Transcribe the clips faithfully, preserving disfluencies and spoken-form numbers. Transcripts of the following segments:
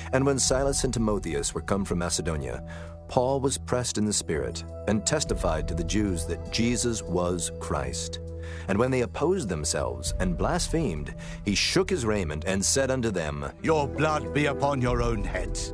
And when Silas and Timotheus were come from Macedonia, Paul was pressed in the Spirit, and testified to the Jews that Jesus was Christ. And when they opposed themselves and blasphemed, he shook his raiment and said unto them, Your blood be upon your own heads.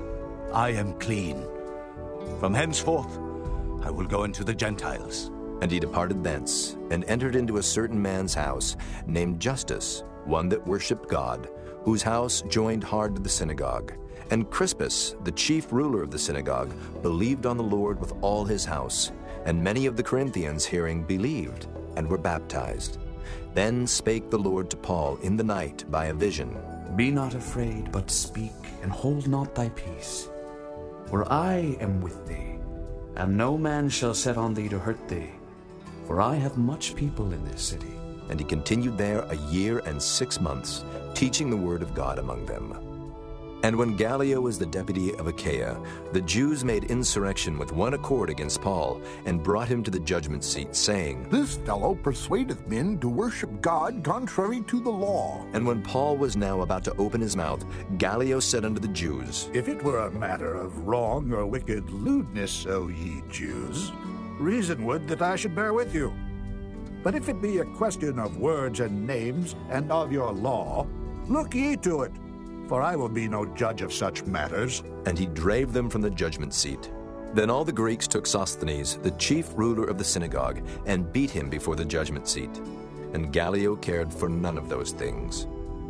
I am clean. From henceforth I will go into the Gentiles. And he departed thence, and entered into a certain man's house, named Justus, one that worshipped God, whose house joined hard to the synagogue. And Crispus, the chief ruler of the synagogue, believed on the Lord with all his house. And many of the Corinthians hearing believed, and were baptized. Then spake the Lord to Paul in the night by a vision. Be not afraid, but speak, and hold not thy peace. For I am with thee, and no man shall set on thee to hurt thee. For I have much people in this city. And he continued there a year and six months, teaching the word of God among them. And when Gallio was the deputy of Achaia, the Jews made insurrection with one accord against Paul, and brought him to the judgment seat, saying, This fellow persuadeth men to worship God contrary to the law. And when Paul was now about to open his mouth, Gallio said unto the Jews, If it were a matter of wrong or wicked lewdness, O ye Jews, reason would that I should bear with you. But if it be a question of words and names, and of your law, look ye to it. For I will be no judge of such matters. And he drave them from the judgment seat. Then all the Greeks took Sosthenes, the chief ruler of the synagogue, and beat him before the judgment seat. And Gallio cared for none of those things.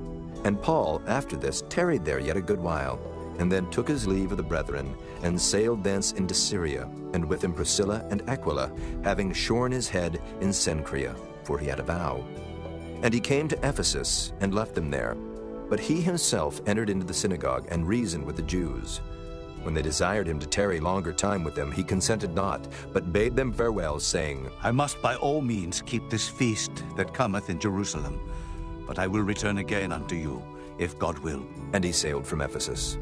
And Paul, after this, tarried there yet a good while, and then took his leave of the brethren, and sailed thence into Syria, and with him Priscilla and Aquila, having shorn his head in Cenchrea, for he had a vow. And he came to Ephesus, and left them there. But he himself entered into the synagogue, and reasoned with the Jews. When they desired him to tarry longer time with them, he consented not, but bade them farewell, saying, I must by all means keep this feast that cometh in Jerusalem, but I will return again unto you, if God will. And he sailed from Ephesus.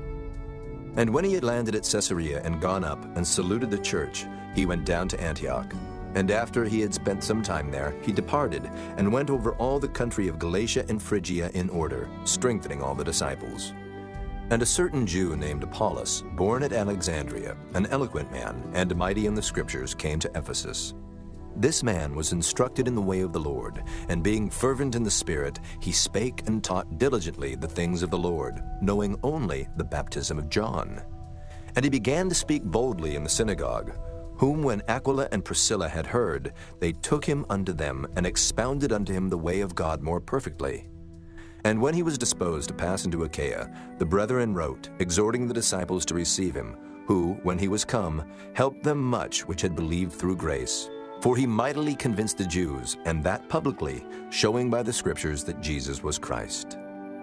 And when he had landed at Caesarea and gone up, and saluted the church, he went down to Antioch. And after he had spent some time there, he departed, and went over all the country of Galatia and Phrygia in order, strengthening all the disciples. And a certain Jew named Apollos, born at Alexandria, an eloquent man, and mighty in the Scriptures, came to Ephesus. This man was instructed in the way of the Lord, and being fervent in the Spirit, he spake and taught diligently the things of the Lord, knowing only the baptism of John. And he began to speak boldly in the synagogue, whom when Aquila and Priscilla had heard, they took him unto them, and expounded unto him the way of God more perfectly. And when he was disposed to pass into Achaia, the brethren wrote, exhorting the disciples to receive him, who, when he was come, helped them much which had believed through grace. For he mightily convinced the Jews, and that publicly, showing by the Scriptures that Jesus was Christ.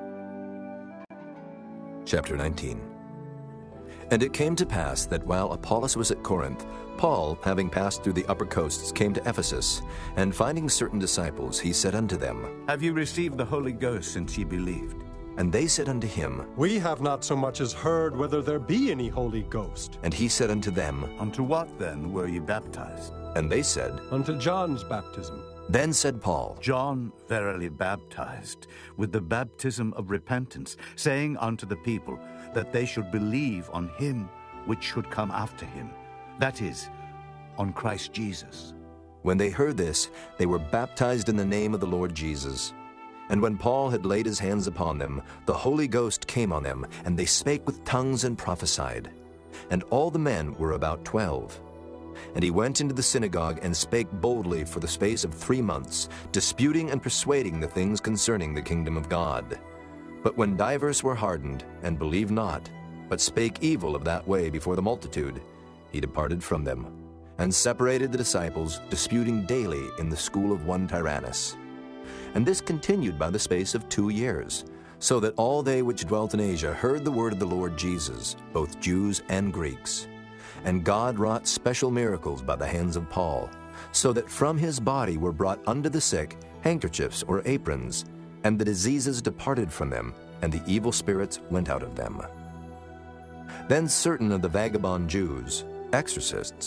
Chapter nineteen. And it came to pass that while Apollos was at Corinth, Paul, having passed through the upper coasts, came to Ephesus, and finding certain disciples, he said unto them, Have you received the Holy Ghost since ye believed? And they said unto him, We have not so much as heard whether there be any Holy Ghost. And he said unto them, Unto what then were ye baptized? And they said, Unto John's baptism. Then said Paul, John verily baptized with the baptism of repentance, saying unto the people that they should believe on him which should come after him, that is, on Christ Jesus. When they heard this, they were baptized in the name of the Lord Jesus. And when Paul had laid his hands upon them, the Holy Ghost came on them, and they spake with tongues and prophesied. And all the men were about twelve. And he went into the synagogue and spake boldly for the space of three months, disputing and persuading the things concerning the kingdom of God. But when divers were hardened, and believed not, but spake evil of that way before the multitude, he departed from them, and separated the disciples, disputing daily in the school of one Tyrannus. And this continued by the space of two years, so that all they which dwelt in Asia heard the word of the Lord Jesus, both Jews and Greeks. And God wrought special miracles by the hands of Paul, so that from his body were brought unto the sick handkerchiefs or aprons, and the diseases departed from them, and the evil spirits went out of them. Then certain of the vagabond Jews, exorcists,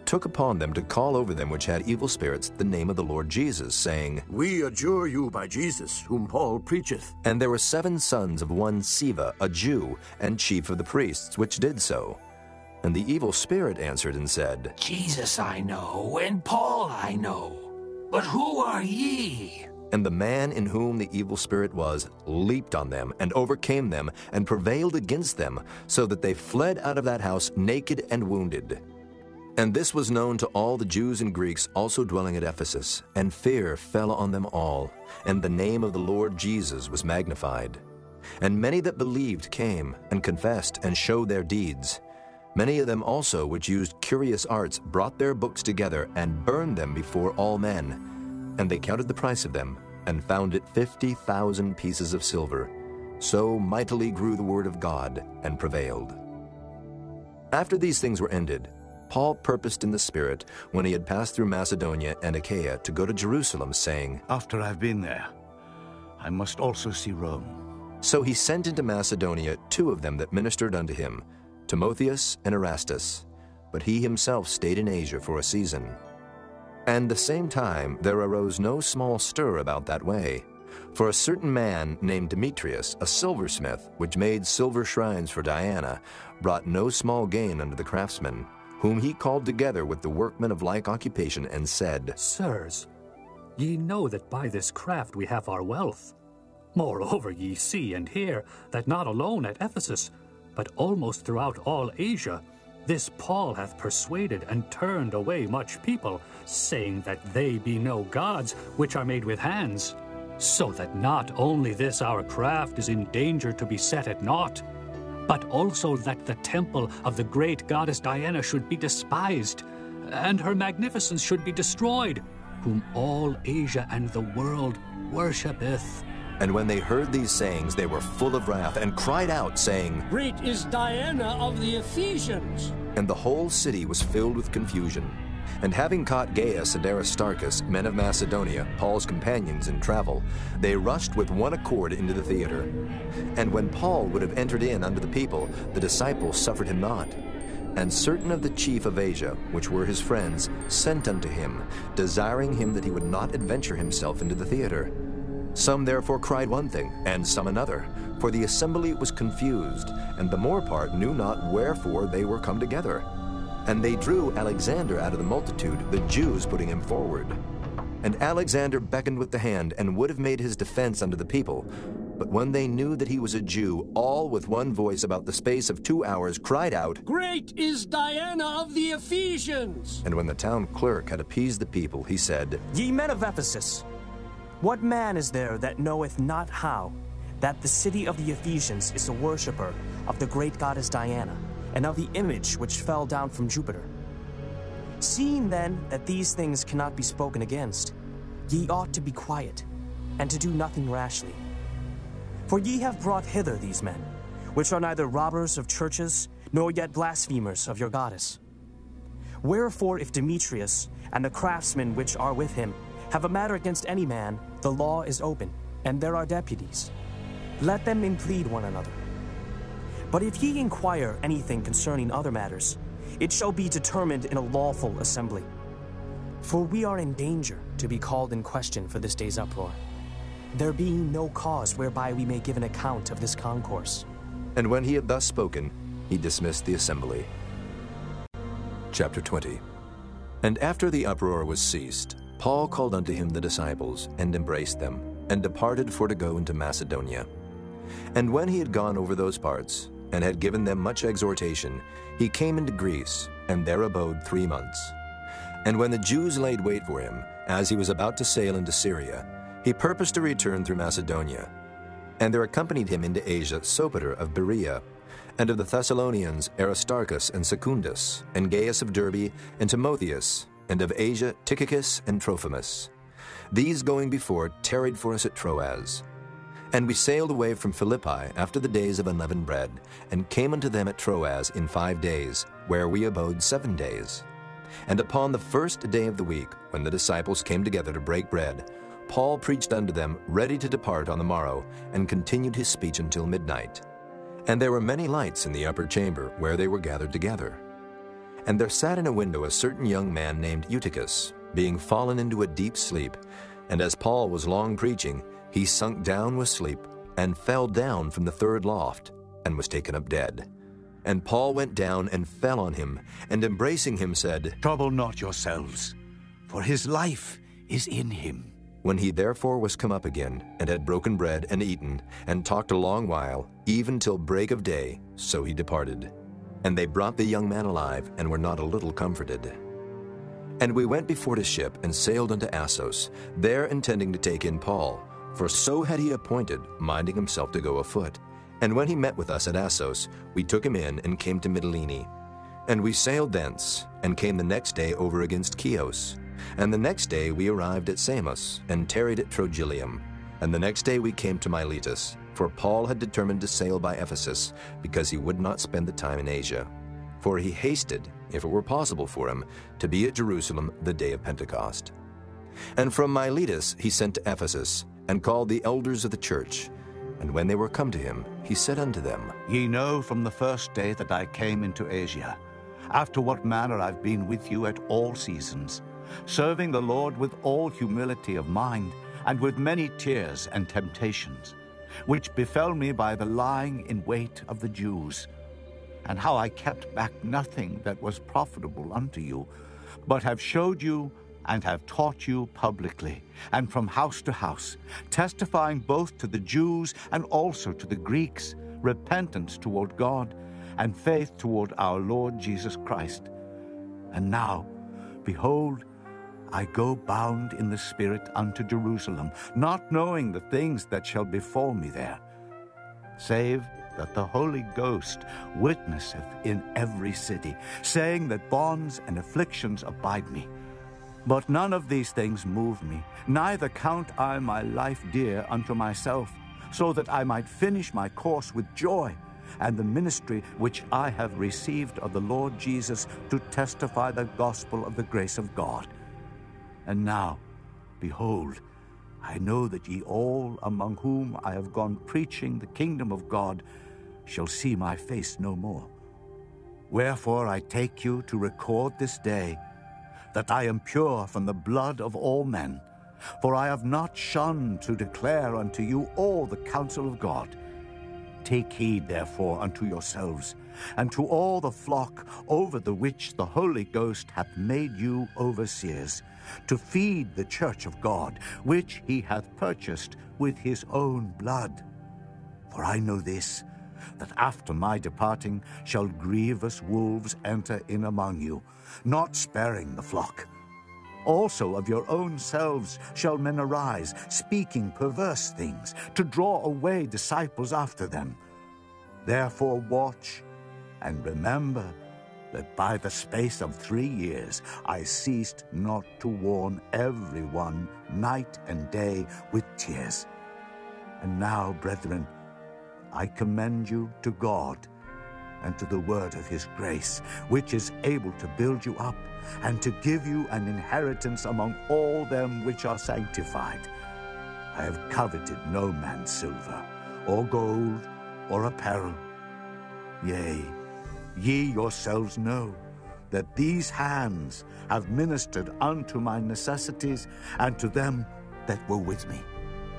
took upon them to call over them which had evil spirits the name of the Lord Jesus, saying, We adjure you by Jesus, whom Paul preacheth. And there were seven sons of one Sceva, a Jew, and chief of the priests, which did so. And the evil spirit answered and said, Jesus I know, and Paul I know, but who are ye? And the man in whom the evil spirit was leaped on them, and overcame them, and prevailed against them, so that they fled out of that house naked and wounded. And this was known to all the Jews and Greeks also dwelling at Ephesus, and fear fell on them all, and the name of the Lord Jesus was magnified. And many that believed came, and confessed, and showed their deeds. Many of them also which used curious arts brought their books together, and burned them before all men. And they counted the price of them, and found it fifty thousand pieces of silver. So mightily grew the word of God, and prevailed. After these things were ended, Paul purposed in the Spirit, when he had passed through Macedonia and Achaia, to go to Jerusalem, saying, After I've been there, I must also see Rome. So he sent into Macedonia two of them that ministered unto him, Timotheus and Erastus, but he himself stayed in Asia for a season. And the same time there arose no small stir about that way. For a certain man named Demetrius, a silversmith, which made silver shrines for Diana, brought no small gain unto the craftsmen, whom he called together with the workmen of like occupation, and said, Sirs, ye know that by this craft we have our wealth. Moreover, ye see and hear that not alone at Ephesus, but almost throughout all Asia, this Paul hath persuaded and turned away much people, saying that they be no gods which are made with hands, so that not only this our craft is in danger to be set at naught, but also that the temple of the great goddess Diana should be despised, and her magnificence should be destroyed, whom all Asia and the world worshipeth. And when they heard these sayings, they were full of wrath, and cried out, saying, Great is Diana of the Ephesians. And the whole city was filled with confusion. And having caught Gaius and Aristarchus, men of Macedonia, Paul's companions in travel, they rushed with one accord into the theater. And when Paul would have entered in unto the people, the disciples suffered him not. And certain of the chief of Asia, which were his friends, sent unto him, desiring him that he would not adventure himself into the theater. Some therefore cried one thing, and some another, for the assembly was confused, and the more part knew not wherefore they were come together. And they drew Alexander out of the multitude, the Jews putting him forward. And Alexander beckoned with the hand, and would have made his defense unto the people. But when they knew that he was a Jew, all with one voice about the space of two hours cried out, Great is Diana of the Ephesians! And when the town clerk had appeased the people, he said, Ye men of Ephesus, what man is there that knoweth not how that the city of the Ephesians is a worshipper of the great goddess Diana, and of the image which fell down from Jupiter? Seeing then that these things cannot be spoken against, ye ought to be quiet, and to do nothing rashly. For ye have brought hither these men, which are neither robbers of churches, nor yet blasphemers of your goddess. Wherefore if Demetrius and the craftsmen which are with him have a matter against any man, the law is open, and there are deputies. Let them implead one another. But if ye inquire anything concerning other matters, it shall be determined in a lawful assembly. For we are in danger to be called in question for this day's uproar, there being no cause whereby we may give an account of this concourse. And when he had thus spoken, he dismissed the assembly. Chapter twenty. And after the uproar was ceased, Paul called unto him the disciples, and embraced them, and departed for to go into Macedonia. And when he had gone over those parts, and had given them much exhortation, he came into Greece, and there abode three months. And when the Jews laid wait for him, as he was about to sail into Syria, he purposed to return through Macedonia. And there accompanied him into Asia Sopater of Berea, and of the Thessalonians Aristarchus and Secundus, and Gaius of Derbe, and Timotheus, and of Asia Tychicus and Trophimus. These going before tarried for us at Troas. And we sailed away from Philippi after the days of unleavened bread, and came unto them at Troas in five days, where we abode seven days. And upon the first day of the week, when the disciples came together to break bread, Paul preached unto them, ready to depart on the morrow, and continued his speech until midnight. And there were many lights in the upper chamber, where they were gathered together. And there sat in a window a certain young man named Eutychus, being fallen into a deep sleep. And as Paul was long preaching, he sunk down with sleep, and fell down from the third loft, and was taken up dead. And Paul went down and fell on him, and embracing him said, Trouble not yourselves, for his life is in him. When he therefore was come up again, and had broken bread and eaten, and talked a long while, even till break of day, so he departed. And they brought the young man alive, and were not a little comforted. And we went before the ship, and sailed unto Assos, there intending to take in Paul, for so had he appointed, minding himself to go afoot. And when he met with us at Assos, we took him in, and came to Mytilene. And we sailed thence, and came the next day over against Chios. And the next day we arrived at Samos, and tarried at Trogyllium. And the next day we came to Miletus, for Paul had determined to sail by Ephesus, because he would not spend the time in Asia. For he hasted, if it were possible for him, to be at Jerusalem the day of Pentecost. And from Miletus he sent to Ephesus, and called the elders of the church. And when they were come to him, he said unto them, Ye know from the first day that I came into Asia, after what manner I've been with you at all seasons, serving the Lord with all humility of mind, and with many tears and temptations, which befell me by the lying in wait of the Jews, and how I kept back nothing that was profitable unto you, but have showed you and have taught you publicly, and from house to house, testifying both to the Jews and also to the Greeks, repentance toward God, and faith toward our Lord Jesus Christ. And now, behold, I go bound in the Spirit unto Jerusalem, not knowing the things that shall befall me there, save that the Holy Ghost witnesseth in every city, saying that bonds and afflictions abide me. But none of these things move me, neither count I my life dear unto myself, so that I might finish my course with joy, and the ministry which I have received of the Lord Jesus, to testify the gospel of the grace of God. And now, behold, I know that ye all among whom I have gone preaching the kingdom of God shall see my face no more. Wherefore I take you to record this day that I am pure from the blood of all men, for I have not shunned to declare unto you all the counsel of God. Take heed, therefore, unto yourselves, and to all the flock over the which the Holy Ghost hath made you overseers, to feed the church of God, which he hath purchased with his own blood. For I know this, that after my departing shall grievous wolves enter in among you, not sparing the flock. Also of your own selves shall men arise, speaking perverse things, to draw away disciples after them. Therefore watch, and remember that by the space of three years I ceased not to warn every one night and day with tears. And now, brethren, I commend you to God, and to the word of his grace, which is able to build you up, and to give you an inheritance among all them which are sanctified. I have coveted no man's silver, or gold, or apparel. Yea, ye yourselves know that these hands have ministered unto my necessities, and to them that were with me.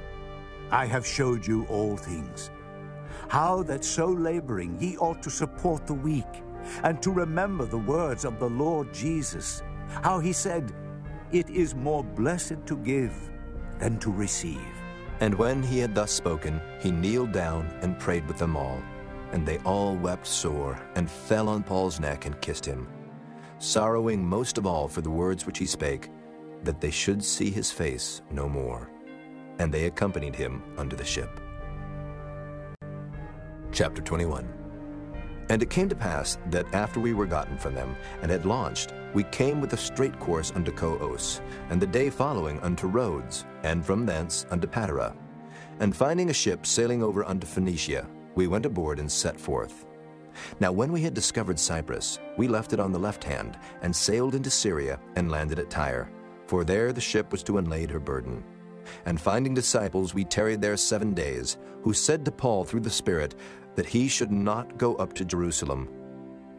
I have showed you all things, how that so laboring ye ought to support the weak, and to remember the words of the Lord Jesus, how he said, It is more blessed to give than to receive. And when he had thus spoken, he kneeled down and prayed with them all. And they all wept sore, and fell on Paul's neck and kissed him, sorrowing most of all for the words which he spake, that they should see his face no more. And they accompanied him unto the ship. Chapter twenty-one. And it came to pass that after we were gotten from them, and had launched, we came with a straight course unto Coos, and the day following unto Rhodes, and from thence unto Patara. And finding a ship sailing over unto Phoenicia, we went aboard and set forth. Now when we had discovered Cyprus, we left it on the left hand, and sailed into Syria, and landed at Tyre, for there the ship was to unlade her burden. And finding disciples, we tarried there seven days, who said to Paul through the Spirit that he should not go up to Jerusalem.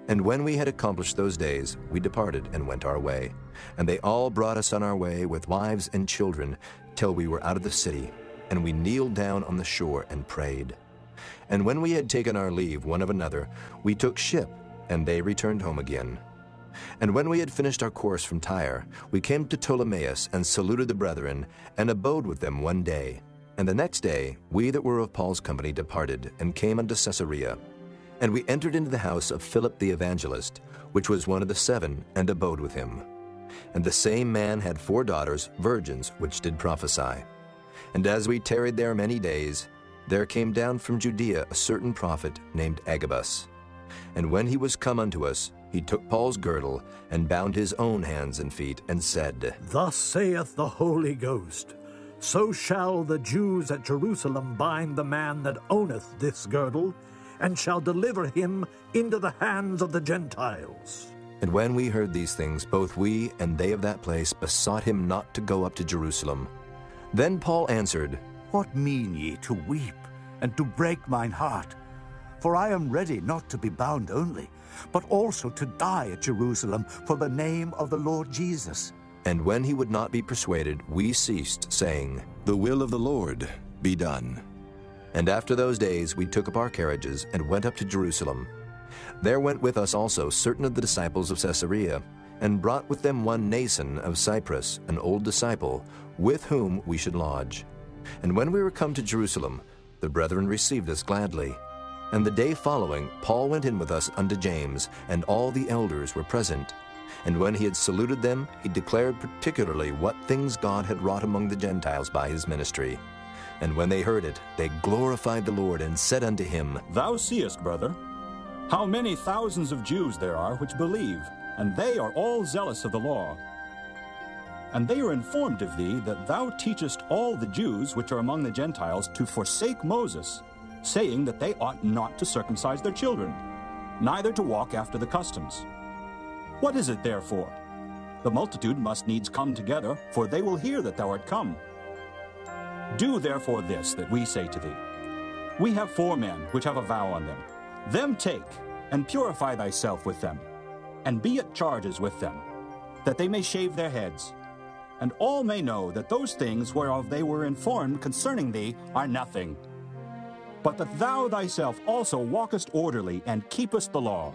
And when we had accomplished those days, we departed and went our way. And they all brought us on our way with wives and children till we were out of the city. And we kneeled down on the shore and prayed. And when we had taken our leave one of another, we took ship, and they returned home again. And when we had finished our course from Tyre, we came to Ptolemais and saluted the brethren, and abode with them one day. And the next day we that were of Paul's company departed, and came unto Caesarea. And we entered into the house of Philip the evangelist, which was one of the seven, and abode with him. And the same man had four daughters, virgins, which did prophesy. And as we tarried there many days, there came down from Judea a certain prophet named Agabus. And when he was come unto us, he took Paul's girdle, and bound his own hands and feet, and said, Thus saith the Holy Ghost, So shall the Jews at Jerusalem bind the man that owneth this girdle, and shall deliver him into the hands of the Gentiles. And when we heard these things, both we and they of that place besought him not to go up to Jerusalem. Then Paul answered, What mean ye to weep, and to break mine heart? For I am ready not to be bound only, but also to die at Jerusalem for the name of the Lord Jesus. And when he would not be persuaded, we ceased, saying, The will of the Lord be done. And after those days we took up our carriages, and went up to Jerusalem. There went with us also certain of the disciples of Caesarea, and brought with them one Nason of Cyprus, an old disciple, with whom we should lodge. And when we were come to Jerusalem, the brethren received us gladly. And the day following, Paul went in with us unto James, and all the elders were present. And when he had saluted them, he declared particularly what things God had wrought among the Gentiles by his ministry. And when they heard it, they glorified the Lord, and said unto him, Thou seest, brother, how many thousands of Jews there are which believe, and they are all zealous of the law. And they are informed of thee that thou teachest all the Jews which are among the Gentiles to forsake Moses, saying that they ought not to circumcise their children, neither to walk after the customs. What is it therefore? The multitude must needs come together, for they will hear that thou art come. Do therefore this that we say to thee. We have four men which have a vow on them. Them take, and purify thyself with them, and be at charges with them, that they may shave their heads. And all may know that those things whereof they were informed concerning thee are nothing, but that thou thyself also walkest orderly, and keepest the law.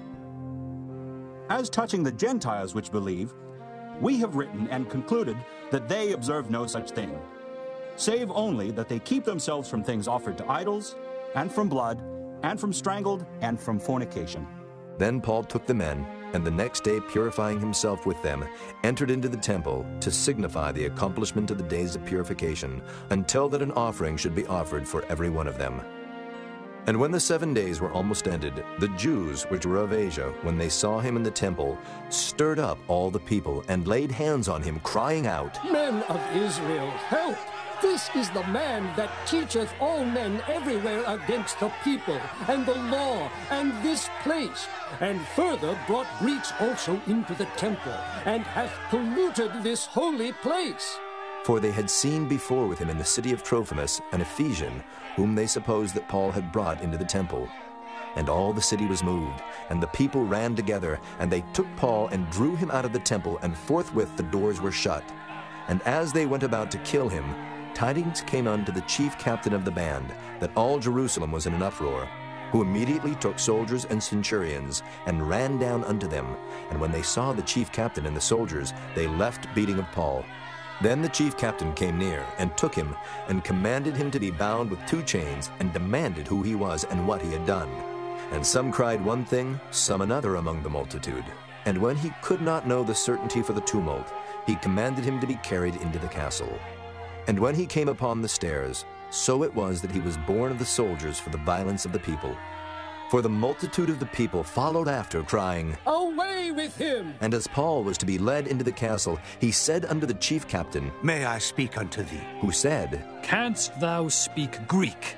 As touching the Gentiles which believe, we have written and concluded that they observe no such thing, save only that they keep themselves from things offered to idols, and from blood, and from strangled, and from fornication. Then Paul took the men, and the next day purifying himself with them, entered into the temple to signify the accomplishment of the days of purification, until that an offering should be offered for every one of them. And when the seven days were almost ended, the Jews which were of Asia, when they saw him in the temple, stirred up all the people, and laid hands on him, crying out, Men of Israel, help! This is the man that teacheth all men everywhere against the people, and the law, and this place, and further brought Greeks also into the temple, and hath polluted this holy place. For they had seen before with him in the city of Trophimus an Ephesian, whom they supposed that Paul had brought into the temple. And all the city was moved, and the people ran together, and they took Paul and drew him out of the temple, and forthwith the doors were shut. And as they went about to kill him, tidings came unto the chief captain of the band that all Jerusalem was in an uproar, who immediately took soldiers and centurions, and ran down unto them. And when they saw the chief captain and the soldiers, they left beating of Paul. Then the chief captain came near, and took him, and commanded him to be bound with two chains, and demanded who he was, and what he had done. And some cried one thing, some another among the multitude. And when he could not know the certainty for the tumult, he commanded him to be carried into the castle. And when he came upon the stairs, so it was that he was borne of the soldiers for the violence of the people. For the multitude of the people followed after, crying, Away with him! And as Paul was to be led into the castle, he said unto the chief captain, May I speak unto thee? Who said, Canst thou speak Greek?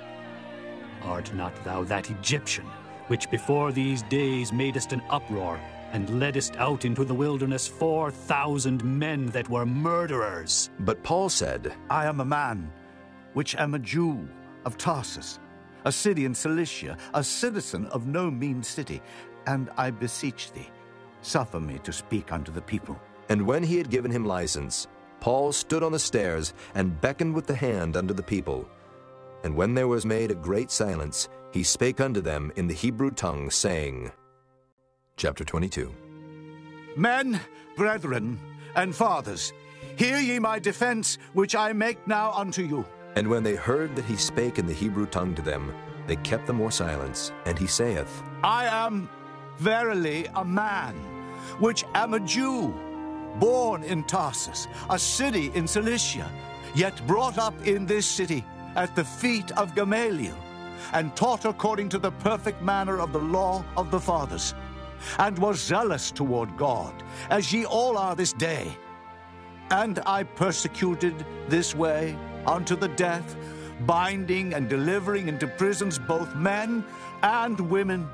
Art not thou that Egyptian, which before these days madest an uproar, and leddest out into the wilderness four thousand men that were murderers? But Paul said, I am a man which am a Jew of Tarsus, a city in Cilicia, a citizen of no mean city. And I beseech thee, suffer me to speak unto the people. And when he had given him license, Paul stood on the stairs and beckoned with the hand unto the people. And when there was made a great silence, he spake unto them in the Hebrew tongue, saying, Chapter twenty-two. Men, brethren, and fathers, hear ye my defense, which I make now unto you. And when they heard that he spake in the Hebrew tongue to them, they kept the more silence. And he saith, I am verily a man, which am a Jew, born in Tarsus, a city in Cilicia, yet brought up in this city, at the feet of Gamaliel, and taught according to the perfect manner of the law of the fathers, and was zealous toward God, as ye all are this day. And I persecuted this way unto the death, binding and delivering into prisons both men and women,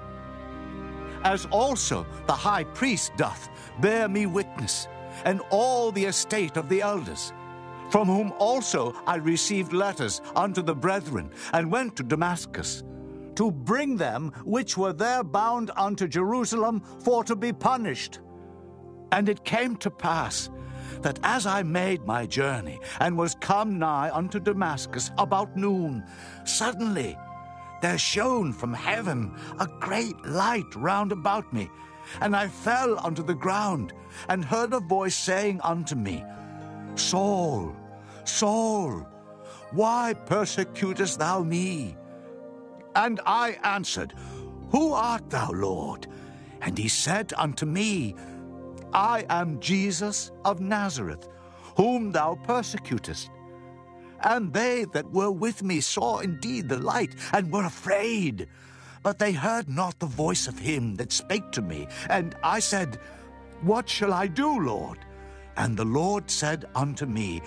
as also the high priest doth bear me witness, and all the estate of the elders, from whom also I received letters unto the brethren, and went to Damascus, to bring them which were there bound unto Jerusalem for to be punished. And it came to pass, that as I made my journey, and was come nigh unto Damascus about noon, suddenly there shone from heaven a great light round about me, and I fell unto the ground, and heard a voice saying unto me, Saul, Saul, why persecutest thou me? And I answered, Who art thou, Lord? And he said unto me, I am Jesus of Nazareth, whom thou persecutest. And they that were with me saw indeed the light, and were afraid. But they heard not the voice of him that spake to me. And I said, What shall I do, Lord? And the Lord said unto me,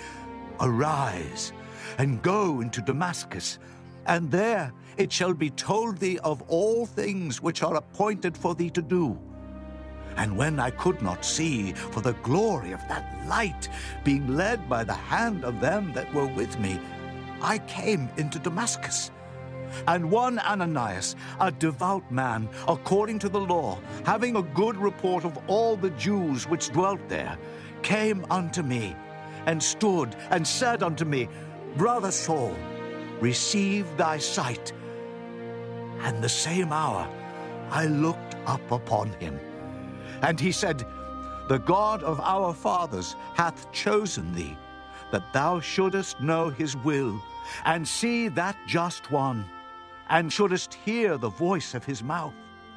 Arise, and go into Damascus, and there it shall be told thee of all things which are appointed for thee to do. And when I could not see for the glory of that light, being led by the hand of them that were with me, I came into Damascus. And one Ananias, a devout man, according to the law, having a good report of all the Jews which dwelt there, came unto me, and stood, and said unto me, Brother Saul, receive thy sight. And the same hour I looked up upon him. And he said, The God of our fathers hath chosen thee, that thou shouldest know his will, and see that just one, and shouldest hear the voice of his mouth.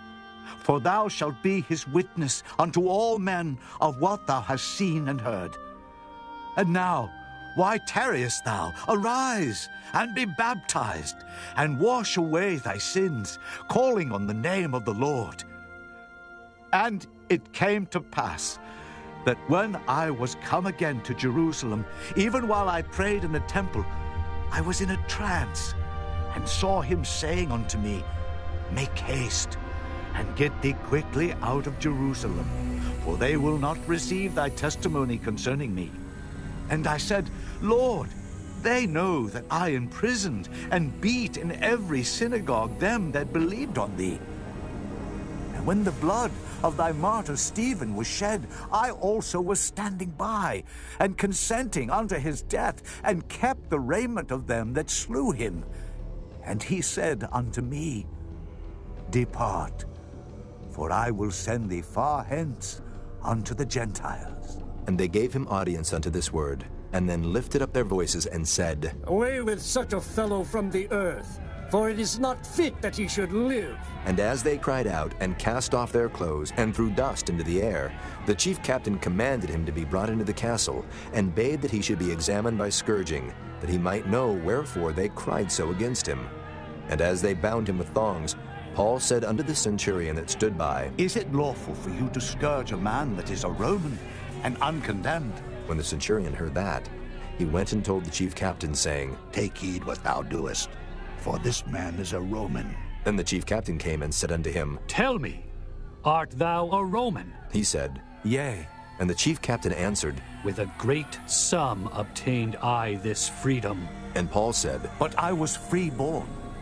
For thou shalt be his witness unto all men of what thou hast seen and heard. And now, why tarriest thou? Arise, and be baptized, and wash away thy sins, calling on the name of the Lord. And it came to pass that when I was come again to Jerusalem, even while I prayed in the temple, I was in a trance, and saw him saying unto me, Make haste, and get thee quickly out of Jerusalem, for they will not receive thy testimony concerning me. And I said, Lord, they know that I imprisoned and beat in every synagogue them that believed on thee. And when the blood of thy martyr Stephen was shed, I also was standing by, and consenting unto his death, and kept the raiment of them that slew him. And he said unto me, Depart, for I will send thee far hence unto the Gentiles. And they gave him audience unto this word, and then lifted up their voices and said, Away with such a fellow from the earth, for it is not fit that he should live. And as they cried out, and cast off their clothes, and threw dust into the air, the chief captain commanded him to be brought into the castle, and bade that he should be examined by scourging, that he might know wherefore they cried so against him. And as they bound him with thongs, Paul said unto the centurion that stood by, Is it lawful for you to scourge a man that is a Roman, and uncondemned? When the centurion heard that, he went and told the chief captain, saying, Take heed what thou doest, for this man is a Roman. Then the chief captain came and said unto him, Tell me, art thou a Roman? He said, Yea. And the chief captain answered, With a great sum obtained I this freedom. And Paul said, But I was free born,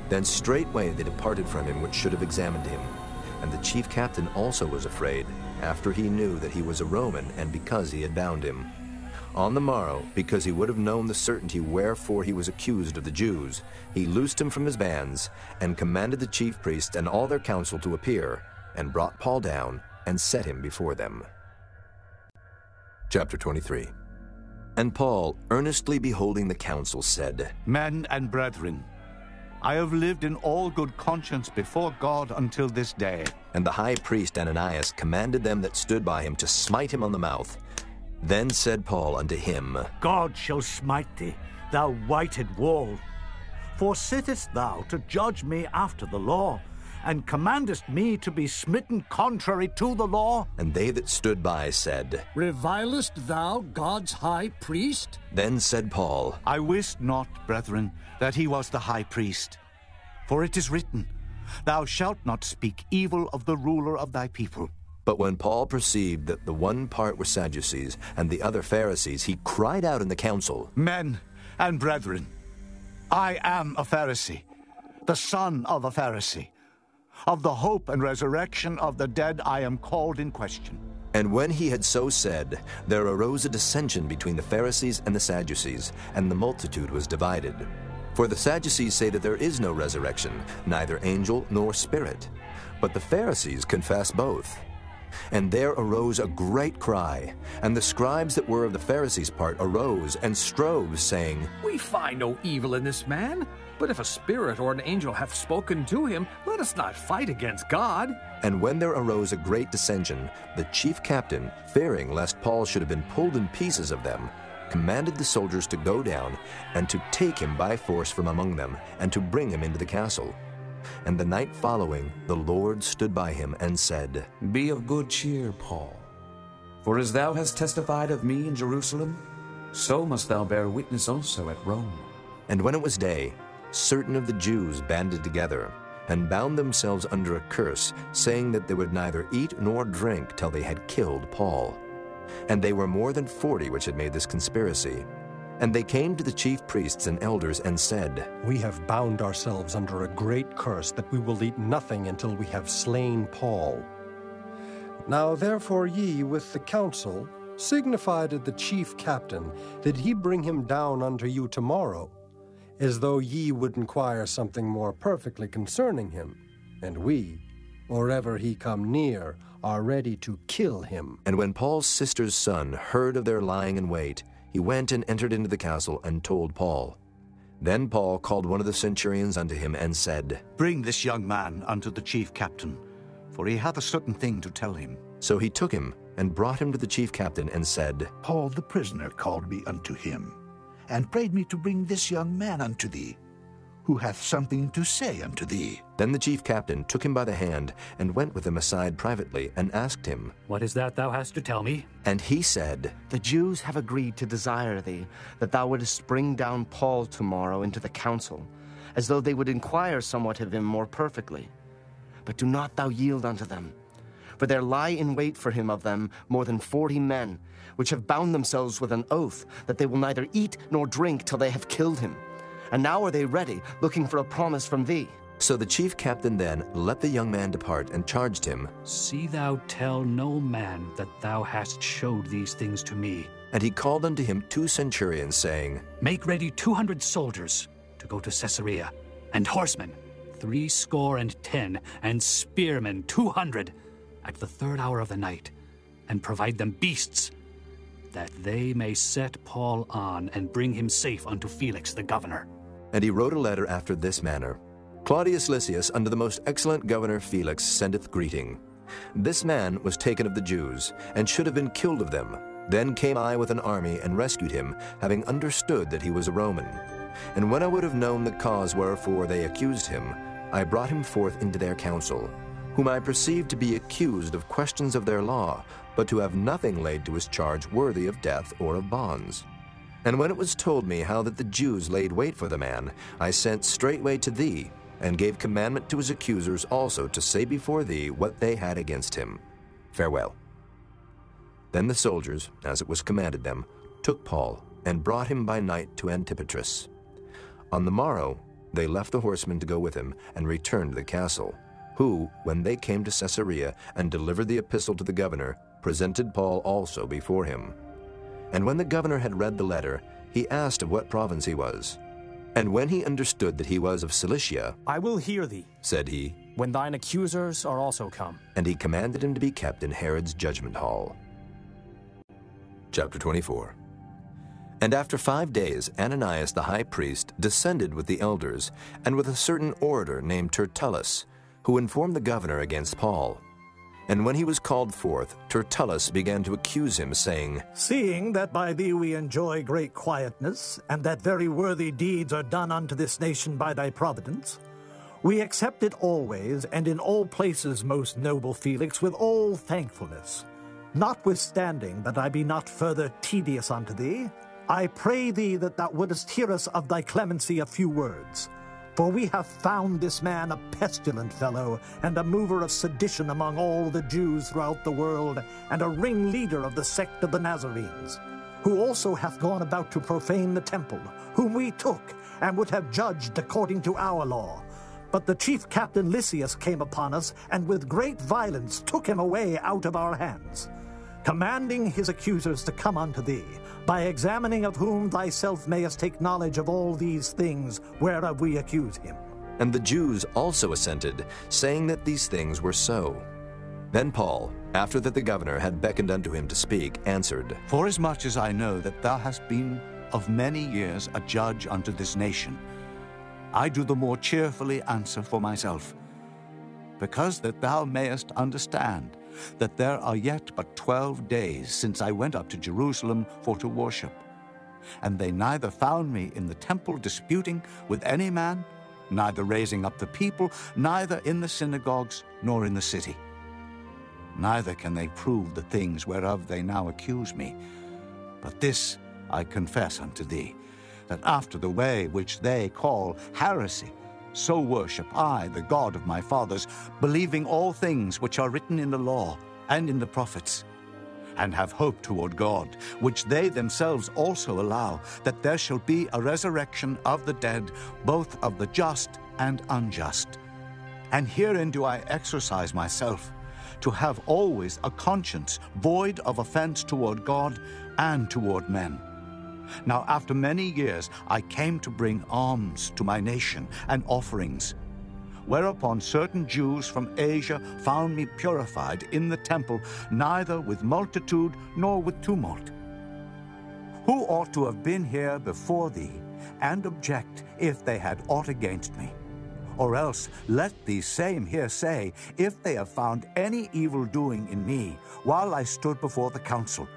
Then straightway they departed from him which should have examined him. And the chief captain also was afraid, after he knew that he was a Roman, and because he had bound him. On the morrow, because he would have known the certainty wherefore he was accused of the Jews, he loosed him from his bands, and commanded the chief priests and all their council to appear, and brought Paul down, and set him before them. Chapter twenty-three. And Paul, earnestly beholding the council, said, Men and brethren, I have lived in all good conscience before God until this day. And the high priest Ananias commanded them that stood by him to smite him on the mouth. Then said Paul unto him, God shall smite thee, thou whited wall. For sittest thou to judge me after the law, and commandest me to be smitten contrary to the law? And they that stood by said, Revilest thou God's high priest? Then said Paul, I wist not, brethren, that he was the high priest. For it is written, Thou shalt not speak evil of the ruler of thy people. But when Paul perceived that the one part were Sadducees and the other Pharisees, he cried out in the council, Men and brethren, I am a Pharisee, the son of a Pharisee. Of the hope and resurrection of the dead I am called in question. And when he had so said, there arose a dissension between the Pharisees and the Sadducees, and the multitude was divided. For the Sadducees say that there is no resurrection, neither angel nor spirit. But the Pharisees confess both. And there arose a great cry, and the scribes that were of the Pharisees' part arose and strove, saying, We find no evil in this man, but if a spirit or an angel hath spoken to him, let us not fight against God. And when there arose a great dissension, the chief captain, fearing lest Paul should have been pulled in pieces of them, commanded the soldiers to go down, and to take him by force from among them, and to bring him into the castle. And the night following, the Lord stood by him and said, Be of good cheer, Paul. For as thou hast testified of me in Jerusalem, so must thou bear witness also at Rome. And when it was day, certain of the Jews banded together, and bound themselves under a curse, saying that they would neither eat nor drink till they had killed Paul. And they were more than forty which had made this conspiracy. And they came to the chief priests and elders and said, We have bound ourselves under a great curse that we will eat nothing until we have slain Paul. Now therefore ye with the council signify to the chief captain that he bring him down unto you tomorrow, as though ye would inquire something more perfectly concerning him, and we, or ever he come near, are ready to kill him. And when Paul's sister's son heard of their lying in wait, he went and entered into the castle and told Paul. Then Paul called one of the centurions unto him and said, Bring this young man unto the chief captain, for he hath a certain thing to tell him. So he took him and brought him to the chief captain and said, Paul the prisoner called me unto him, and prayed me to bring this young man unto thee, who hath something to say unto thee. Then the chief captain took him by the hand, and went with him aside privately, and asked him, What is that thou hast to tell me? And he said, The Jews have agreed to desire thee, that thou wouldest bring down Paul tomorrow into the council, as though they would inquire somewhat of him more perfectly. But do not thou yield unto them, for there lie in wait for him of them more than forty men, which have bound themselves with an oath that they will neither eat nor drink till they have killed him. And now are they ready, looking for a promise from thee. So the chief captain then let the young man depart, and charged him, See thou tell no man that thou hast showed these things to me. And he called unto him two centurions, saying, Make ready two hundred soldiers to go to Caesarea, and horsemen, three score and ten, and spearmen two hundred, at the third hour of the night, and provide them beasts, that they may set Paul on, and bring him safe unto Felix the governor. And he wrote a letter after this manner, Claudius Lysias unto the most excellent governor Felix sendeth greeting. This man was taken of the Jews, and should have been killed of them. Then came I with an army, and rescued him, having understood that he was a Roman. And when I would have known the cause wherefore they accused him, I brought him forth into their council, whom I perceived to be accused of questions of their law, but to have nothing laid to his charge worthy of death or of bonds. And when it was told me how that the Jews laid wait for the man, I sent straightway to thee, and gave commandment to his accusers also to say before thee what they had against him. Farewell. Then the soldiers, as it was commanded them, took Paul, and brought him by night to Antipatris. On the morrow they left the horsemen to go with him and returned to the castle, who, when they came to Caesarea and delivered the epistle to the governor, presented Paul also before him. And when the governor had read the letter, he asked of what province he was. And when he understood that he was of Cilicia, I will hear thee, said he, when thine accusers are also come. And he commanded him to be kept in Herod's judgment hall. Chapter twenty-four. And after five days Ananias the high priest descended with the elders, and with a certain orator named Tertullus, who informed the governor against Paul. And when he was called forth, Tertullus began to accuse him, saying, Seeing that by thee we enjoy great quietness, and that very worthy deeds are done unto this nation by thy providence, we accept it always, and in all places, most noble Felix, with all thankfulness. Notwithstanding that I be not further tedious unto thee, I pray thee that thou wouldest hear us of thy clemency a few words. For we have found this man a pestilent fellow, and a mover of sedition among all the Jews throughout the world, and a ringleader of the sect of the Nazarenes, who also hath gone about to profane the temple, whom we took, and would have judged according to our law. But the chief captain Lysias came upon us, and with great violence took him away out of our hands, commanding his accusers to come unto thee, by examining of whom thyself mayest take knowledge of all these things whereof we accuse him. And the Jews also assented, saying that these things were so. Then Paul, after that the governor had beckoned unto him to speak, answered, Forasmuch as I know that thou hast been of many years a judge unto this nation, I do the more cheerfully answer for myself, because that thou mayest understand that there are yet but twelve days since I went up to Jerusalem for to worship. And they neither found me in the temple disputing with any man, neither raising up the people, neither in the synagogues, nor in the city. Neither can they prove the things whereof they now accuse me. But this I confess unto thee, that after the way which they call heresy, so worship I the God of my fathers, believing all things which are written in the law and in the prophets, and have hope toward God, which they themselves also allow, that there shall be a resurrection of the dead, both of the just and unjust. And herein do I exercise myself, to have always a conscience void of offense toward God and toward men. Now after many years I came to bring alms to my nation and offerings, whereupon certain Jews from Asia found me purified in the temple, neither with multitude nor with tumult. Who ought to have been here before thee, and object if they had aught against me? Or else let these same here say, if they have found any evil doing in me, while I stood before the council,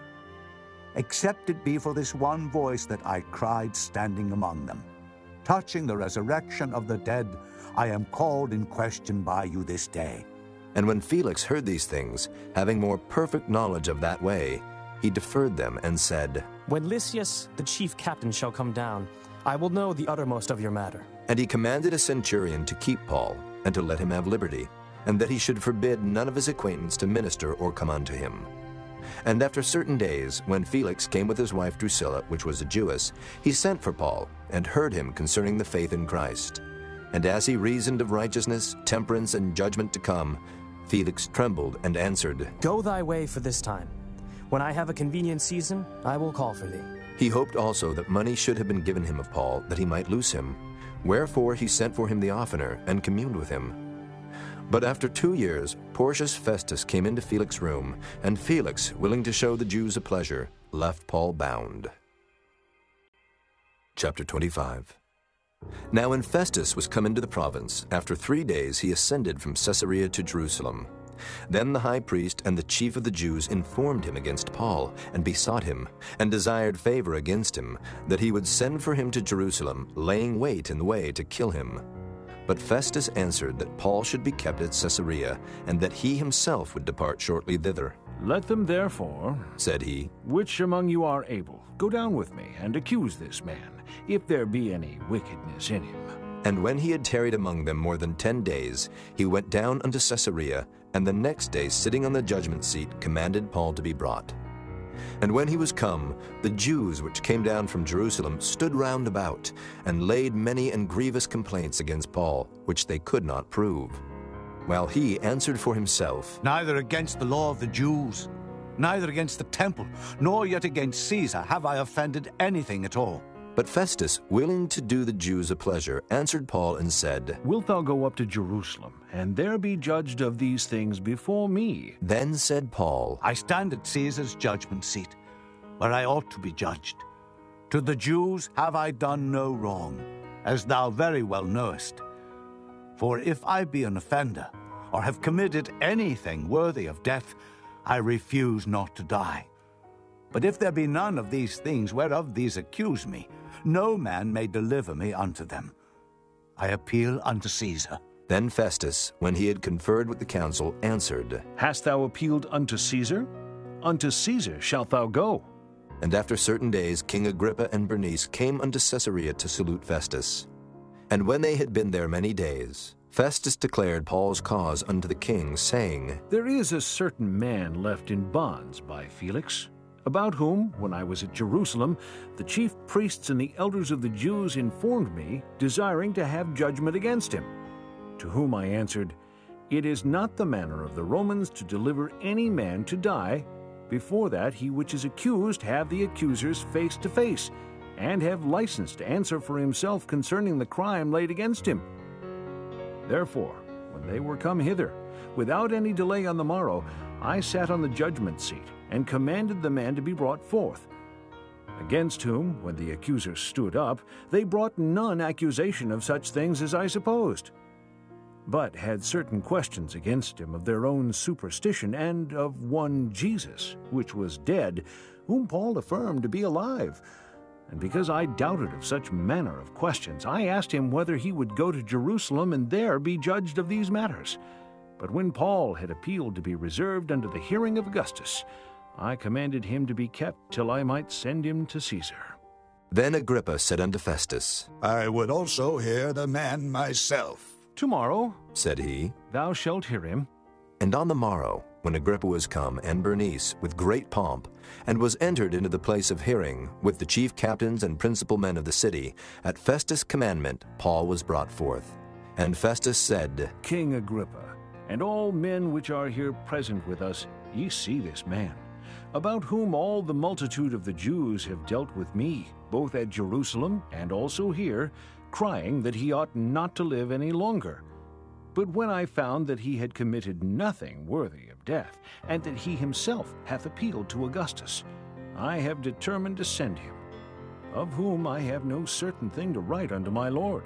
except it be for this one voice that I cried standing among them. Touching the resurrection of the dead, I am called in question by you this day. And when Felix heard these things, having more perfect knowledge of that way, he deferred them and said, When Lysias the chief captain shall come down, I will know the uttermost of your matter. And he commanded a centurion to keep Paul, and to let him have liberty, and that he should forbid none of his acquaintance to minister or come unto him. And after certain days, when Felix came with his wife Drusilla, which was a Jewess, he sent for Paul, and heard him concerning the faith in Christ. And as he reasoned of righteousness, temperance, and judgment to come, Felix trembled and answered, Go thy way for this time. When I have a convenient season, I will call for thee. He hoped also that money should have been given him of Paul, that he might loose him. Wherefore he sent for him the oftener, and communed with him. But after two years, Porcius Festus came into Felix's room, and Felix, willing to show the Jews a pleasure, left Paul bound. Chapter twenty-five. Now when Festus was come into the province, after three days he ascended from Caesarea to Jerusalem. Then the high priest and the chief of the Jews informed him against Paul, and besought him, and desired favor against him, that he would send for him to Jerusalem, laying wait in the way to kill him. But Festus answered that Paul should be kept at Caesarea, and that he himself would depart shortly thither. Let them therefore, said he, which among you are able, go down with me, and accuse this man, if there be any wickedness in him. And when he had tarried among them more than ten days, he went down unto Caesarea, and the next day, sitting on the judgment seat, commanded Paul to be brought. And when he was come, the Jews which came down from Jerusalem stood round about, and laid many and grievous complaints against Paul, which they could not prove. While he answered for himself, Neither against the law of the Jews, neither against the temple, nor yet against Caesar have I offended anything at all. But Festus, willing to do the Jews a pleasure, answered Paul and said, Wilt thou go up to Jerusalem, and there be judged of these things before me? Then said Paul, I stand at Caesar's judgment seat, where I ought to be judged. To the Jews have I done no wrong, as thou very well knowest. For if I be an offender, or have committed anything worthy of death, I refuse not to die. But if there be none of these things whereof these accuse me, no man may deliver me unto them. I appeal unto Caesar. Then Festus, when he had conferred with the council, answered, Hast thou appealed unto Caesar? Unto Caesar shalt thou go. And after certain days King Agrippa and Bernice came unto Caesarea to salute Festus. And when they had been there many days, Festus declared Paul's cause unto the king, saying, There is a certain man left in bonds by Felix, about whom, when I was at Jerusalem, the chief priests and the elders of the Jews informed me, desiring to have judgment against him. To whom I answered, It is not the manner of the Romans to deliver any man to die, before that he which is accused have the accusers face to face, and have license to answer for himself concerning the crime laid against him. Therefore, when they were come hither, without any delay on the morrow, I sat on the judgment seat, and commanded the man to be brought forth. Against whom, when the accusers stood up, they brought none accusation of such things as I supposed, but had certain questions against him of their own superstition, and of one Jesus, which was dead, whom Paul affirmed to be alive. And because I doubted of such manner of questions, I asked him whether he would go to Jerusalem and there be judged of these matters. But when Paul had appealed to be reserved unto the hearing of Augustus, I commanded him to be kept till I might send him to Caesar. Then Agrippa said unto Festus, I would also hear the man myself. Tomorrow, said he, thou shalt hear him. And on the morrow, when Agrippa was come, and Bernice, with great pomp, and was entered into the place of hearing, with the chief captains and principal men of the city, at Festus' commandment Paul was brought forth. And Festus said, King Agrippa, and all men which are here present with us, ye see this man, about whom all the multitude of the Jews have dealt with me, both at Jerusalem and also here, crying that he ought not to live any longer. But when I found that he had committed nothing worthy of death, and that he himself hath appealed to Augustus, I have determined to send him, of whom I have no certain thing to write unto my Lord.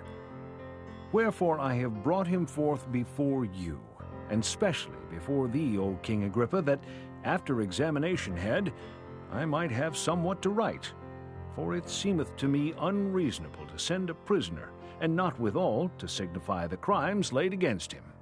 Wherefore I have brought him forth before you, and specially before thee, O King Agrippa, that, after examination had, I might have somewhat to write. For it seemeth to me unreasonable to send a prisoner, and not withal to signify the crimes laid against him.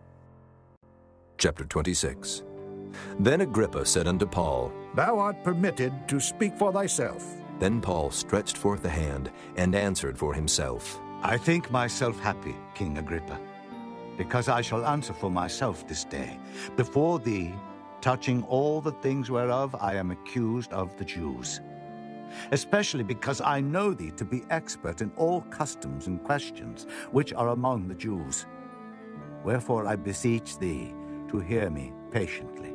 Chapter twenty-six. Then Agrippa said unto Paul, Thou art permitted to speak for thyself. Then Paul stretched forth the hand, and answered for himself, I think myself happy, King Agrippa, because I shall answer for myself this day, before thee, touching all the things whereof I am accused of the Jews. Especially because I know thee to be expert in all customs and questions which are among the Jews. Wherefore I beseech thee to hear me patiently.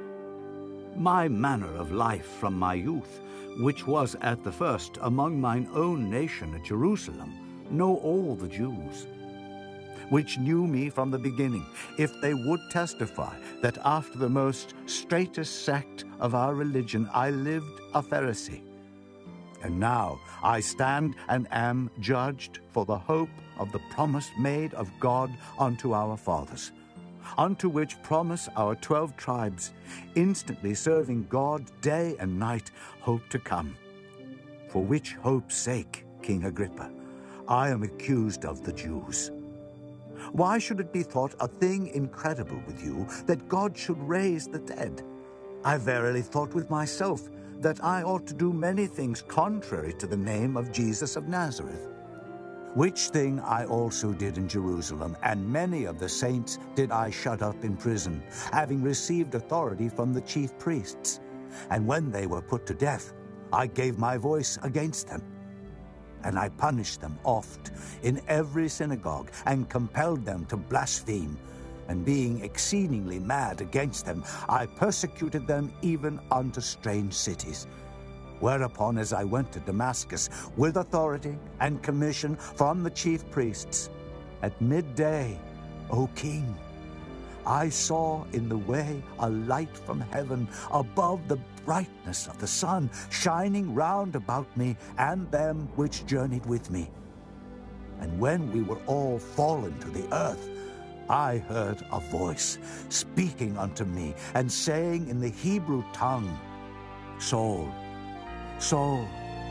My manner of life from my youth, which was at the first among mine own nation at Jerusalem, know all the Jews, which knew me from the beginning, if they would testify that after the most straitest sect of our religion I lived a Pharisee. And now I stand and am judged for the hope of the promise made of God unto our fathers, unto which promise our twelve tribes, instantly serving God day and night, hope to come. For which hope's sake, King Agrippa, I am accused of the Jews. Why should it be thought a thing incredible with you that God should raise the dead? I verily thought with myself that I ought to do many things contrary to the name of Jesus of Nazareth. Which thing I also did in Jerusalem, and many of the saints did I shut up in prison, having received authority from the chief priests. And when they were put to death, I gave my voice against them. And I punished them oft in every synagogue, and compelled them to blaspheme. And being exceedingly mad against them, I persecuted them even unto strange cities. Whereupon, as I went to Damascus with authority and commission from the chief priests, at midday, O king, I saw in the way a light from heaven above the brightness of the sun, shining round about me and them which journeyed with me. And when we were all fallen to the earth, I heard a voice speaking unto me, and saying in the Hebrew tongue, Saul, Saul,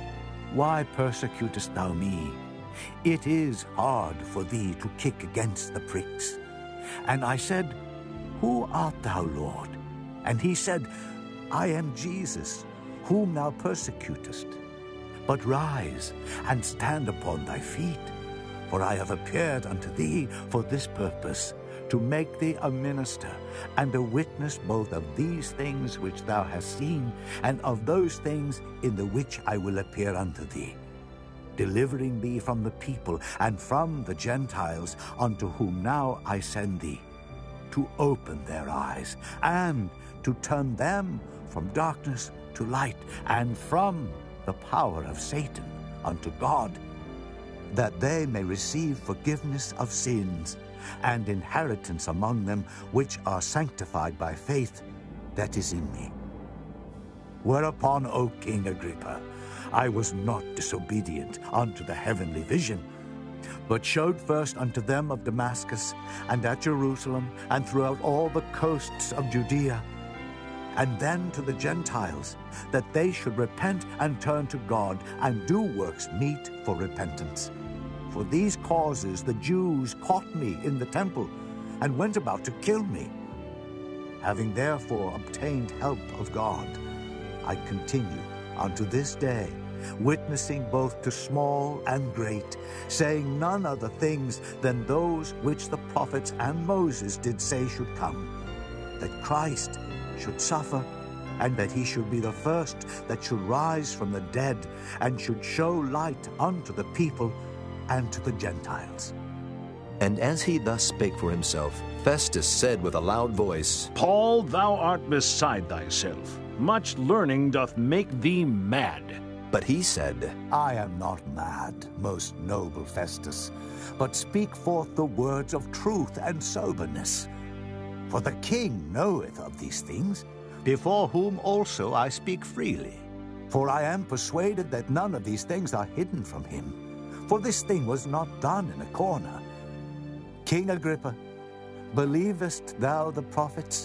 why persecutest thou me? It is hard for thee to kick against the pricks. And I said, Who art thou, Lord? And he said, I am Jesus, whom thou persecutest. But rise and stand upon thy feet, for I have appeared unto thee for this purpose, to make thee a minister and a witness both of these things which thou hast seen, and of those things in the which I will appear unto thee, delivering thee from the people and from the Gentiles, unto whom now I send thee, to open their eyes, and to turn them from darkness to light, and from the power of Satan unto God, that they may receive forgiveness of sins, and inheritance among them which are sanctified by faith that is in me. Whereupon, O King Agrippa, I was not disobedient unto the heavenly vision, but showed first unto them of Damascus, and at Jerusalem, and throughout all the coasts of Judea, and then to the Gentiles, that they should repent and turn to God, and do works meet for repentance. For these causes the Jews caught me in the temple, and went about to kill me. Having therefore obtained help of God, I continue unto this day, witnessing both to small and great, saying none other things than those which the prophets and Moses did say should come, that Christ should suffer, and that he should be the first that should rise from the dead, and should show light unto the people and to the Gentiles. And as he thus spake for himself, Festus said with a loud voice, Paul, thou art beside thyself. Much learning doth make thee mad. But he said, I am not mad, most noble Festus, but speak forth the words of truth and soberness. For the king knoweth of these things, before whom also I speak freely. For I am persuaded that none of these things are hidden from him. For this thing was not done in a corner. King Agrippa, believest thou the prophets?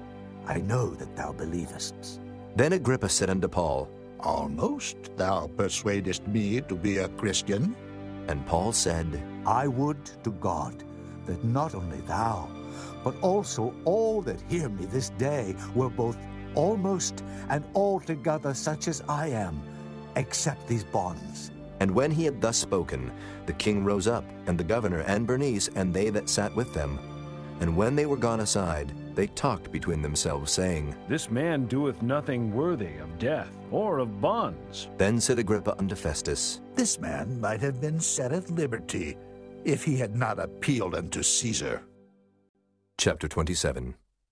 I know that thou believest. Then Agrippa said unto Paul, Almost thou persuadest me to be a Christian. And Paul said, I would to God that not only thou, but also all that hear me this day were both almost and altogether such as I am, except these bonds. And when he had thus spoken, the king rose up, and the governor, and Bernice, and they that sat with them. And when they were gone aside, they talked between themselves, saying, This man doeth nothing worthy of death, or of bonds. Then said Agrippa unto Festus, This man might have been set at liberty, if he had not appealed unto Caesar. Chapter twenty-seven.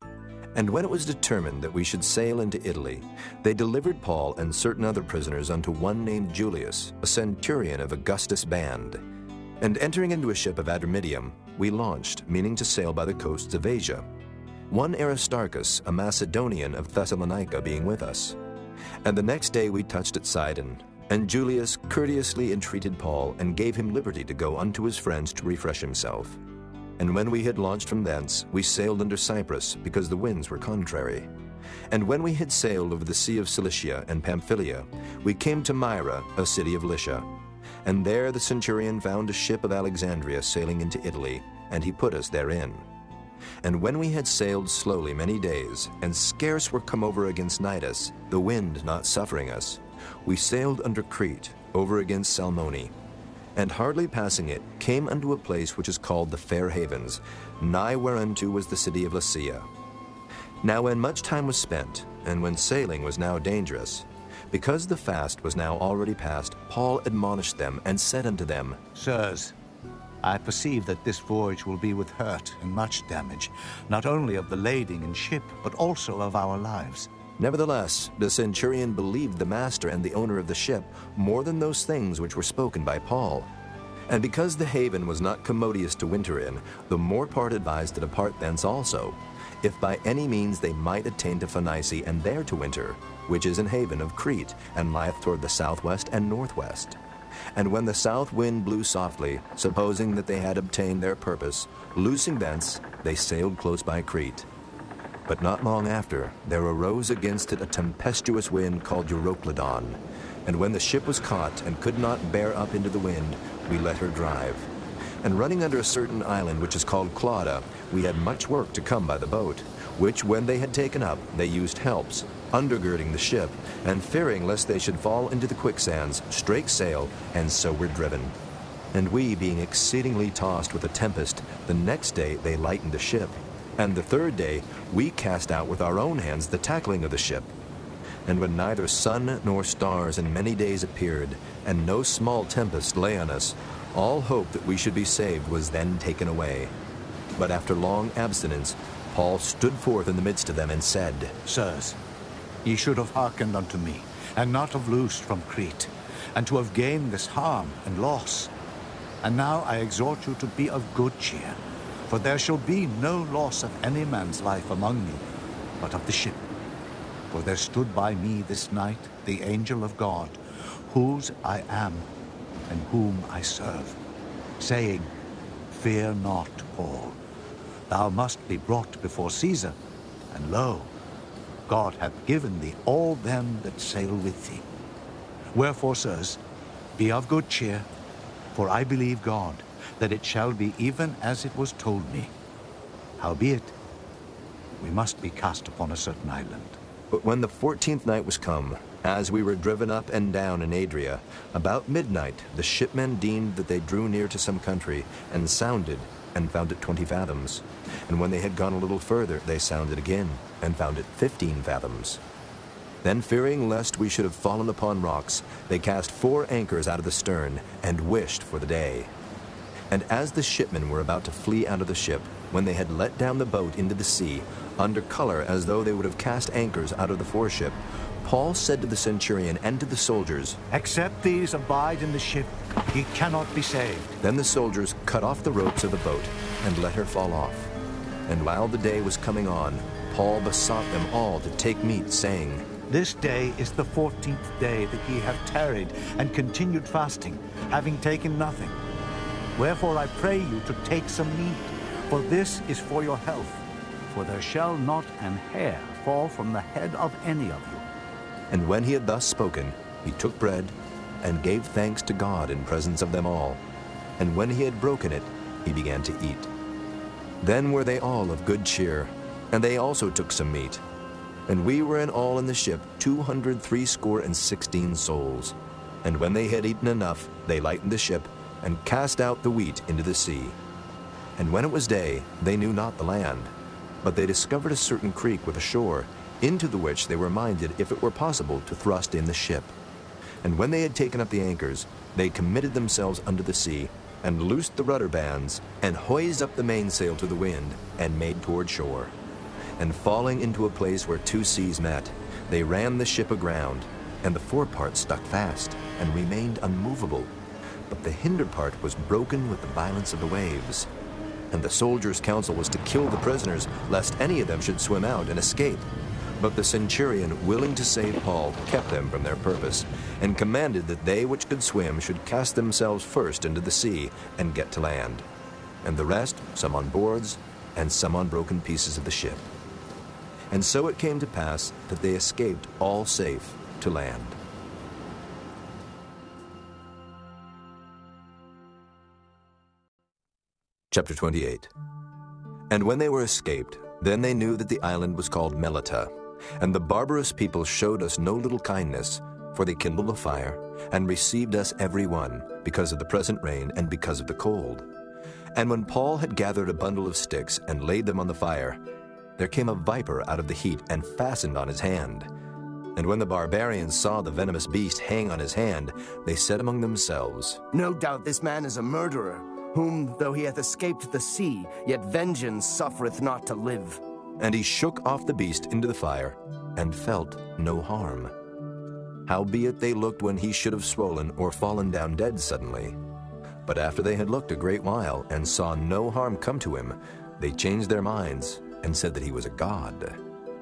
And when it was determined that we should sail into Italy, they delivered Paul and certain other prisoners unto one named Julius, a centurion of Augustus' band. And entering into a ship of Adramyttium, we launched, meaning to sail by the coasts of Asia, one Aristarchus, a Macedonian of Thessalonica, being with us. And the next day we touched at Sidon, and Julius courteously entreated Paul, and gave him liberty to go unto his friends to refresh himself. And when we had launched from thence, we sailed under Cyprus, because the winds were contrary. And when we had sailed over the sea of Cilicia and Pamphylia, we came to Myra, a city of Lycia. And there the centurion found a ship of Alexandria sailing into Italy, and he put us therein. And when we had sailed slowly many days, and scarce were come over against Cnidus, the wind not suffering us, we sailed under Crete, over against Salmone, and hardly passing it, came unto a place which is called the Fair Havens, nigh whereunto was the city of Lasea. Now when much time was spent, and when sailing was now dangerous, because the fast was now already past, Paul admonished them and said unto them, Sirs, I perceive that this voyage will be with hurt and much damage, not only of the lading and ship, but also of our lives. Nevertheless, the centurion believed the master and the owner of the ship more than those things which were spoken by Paul. And because the haven was not commodious to winter in, the more part advised to depart thence also, if by any means they might attain to Phoenice and there to winter, which is an haven of Crete, and lieth toward the southwest and northwest. And when the south wind blew softly, supposing that they had obtained their purpose, loosing thence, they sailed close by Crete. But not long after, there arose against it a tempestuous wind called Euroclydon. And when the ship was caught and could not bear up into the wind, we let her drive. And running under a certain island which is called Clauda, we had much work to come by the boat, which when they had taken up, they used helps, undergirding the ship, and fearing lest they should fall into the quicksands, strake sail, and so were driven. And we, being exceedingly tossed with a tempest, the next day they lightened the ship. And the third day we cast out with our own hands the tackling of the ship. And when neither sun nor stars in many days appeared, and no small tempest lay on us, all hope that we should be saved was then taken away. But after long abstinence, Paul stood forth in the midst of them and said, Sirs, ye should have hearkened unto me, and not have loosed from Crete, and to have gained this harm and loss. And now I exhort you to be of good cheer, for there shall be no loss of any man's life among you, but of the ship. For there stood by me this night the angel of God, whose I am, and whom I serve, saying, Fear not, Paul. Thou must be brought before Caesar, and lo, God hath given thee all them that sail with thee. Wherefore, sirs, be of good cheer, for I believe God, that it shall be even as it was told me. Howbeit, we must be cast upon a certain island. But when the fourteenth night was come, as we were driven up and down in Adria, about midnight the shipmen deemed that they drew near to some country, and sounded, and found it twenty fathoms. And when they had gone a little further, they sounded again, and found it fifteen fathoms. Then, fearing lest we should have fallen upon rocks, they cast four anchors out of the stern, and wished for the day. And as the shipmen were about to flee out of the ship, when they had let down the boat into the sea, under color as though they would have cast anchors out of the foreship, Paul said to the centurion and to the soldiers, Except these abide in the ship, ye cannot be saved. Then the soldiers cut off the ropes of the boat, and let her fall off. And while the day was coming on, Paul besought them all to take meat, saying, This day is the fourteenth day that ye have tarried and continued fasting, having taken nothing. Wherefore I pray you to take some meat, for this is for your health. For there shall not an hair fall from the head of any of you. And when he had thus spoken, he took bread, and gave thanks to God in presence of them all. And when he had broken it, he began to eat. Then were they all of good cheer, and they also took some meat. And we were in all in the ship two hundred threescore and sixteen souls. And when they had eaten enough, they lightened the ship, and cast out the wheat into the sea. And when it was day, they knew not the land, but they discovered a certain creek with a shore, into the which they were minded, if it were possible, to thrust in the ship. And when they had taken up the anchors, they committed themselves unto the sea, and loosed the rudder bands, and hoised up the mainsail to the wind, and made toward shore. And falling into a place where two seas met, they ran the ship aground, and the forepart stuck fast, and remained unmovable. But the hinder part was broken with the violence of the waves. And the soldiers' counsel was to kill the prisoners, lest any of them should swim out and escape. But the centurion, willing to save Paul, kept them from their purpose, and commanded that they which could swim should cast themselves first into the sea, and get to land. And the rest, some on boards, and some on broken pieces of the ship. And so it came to pass that they escaped all safe to land. Chapter twenty-eight. And when they were escaped, then they knew that the island was called Melita. And the barbarous people showed us no little kindness, for they kindled a fire, and received us every one, because of the present rain and because of the cold. And when Paul had gathered a bundle of sticks and laid them on the fire, there came a viper out of the heat and fastened on his hand. And when the barbarians saw the venomous beast hang on his hand, they said among themselves, No doubt this man is a murderer, whom, though he hath escaped the sea, yet vengeance suffereth not to live. And he shook off the beast into the fire, and felt no harm. Howbeit they looked when he should have swollen or fallen down dead suddenly. But after they had looked a great while, and saw no harm come to him, they changed their minds, and said that he was a god.